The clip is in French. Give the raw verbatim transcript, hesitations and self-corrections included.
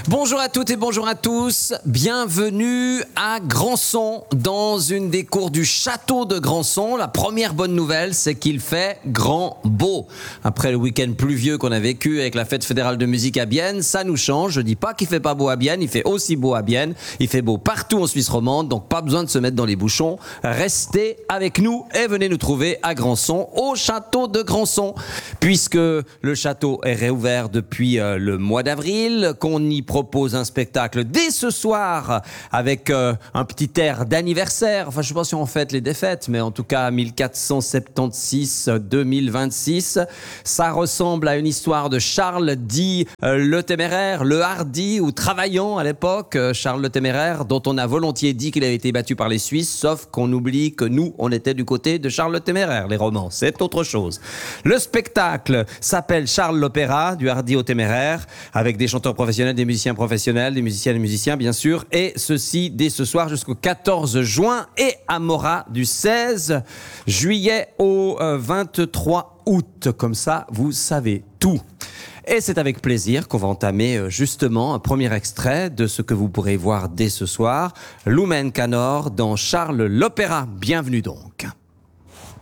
Bonjour à toutes et bonjour à tous, bienvenue à Grandson, dans une des cours du château de Grandson. La première bonne nouvelle, c'est qu'il fait grand beau. Après le week-end pluvieux qu'on a vécu avec la fête fédérale de musique à Bienne, ça nous change. Je dis pas qu'il fait pas beau à Bienne, il fait aussi beau à Bienne. Il fait beau partout en Suisse romande, donc pas besoin de se mettre dans les bouchons. Restez avec nous et venez nous trouver à Grandson, au château de Grandson, puisque le château est réouvert depuis euh, le mois d'avril, qu'on y propose un spectacle dès ce soir avec euh, un petit air d'anniversaire. Enfin, je sais pas si on fête les défaites, mais en tout cas mille quatre cent soixante-seize deux mille vingt-six. Ça ressemble à une histoire de Charles dit euh, le Téméraire, le hardi ou travaillant à l'époque, euh, Charles le Téméraire, dont on a volontiers dit qu'il avait été battu par les Suisses, sauf qu'on oublie que nous, on était du côté de Charles le Téméraire. Les romans, c'est autre chose. Le spectacle s'appelle Charles l'Opéra, du hardi au téméraire, avec des chanteurs professionnels, des musiciens professionnels, des musiciennes et musiciens bien sûr, et ceci dès ce soir jusqu'au quatorze juin et à Morat du seize juillet au euh, vingt-trois août. Comme ça, vous savez tout. Et c'est avec plaisir qu'on va entamer euh, justement un premier extrait de ce que vous pourrez voir dès ce soir, Lumen Canor dans Charles l'Opéra. Bienvenue donc.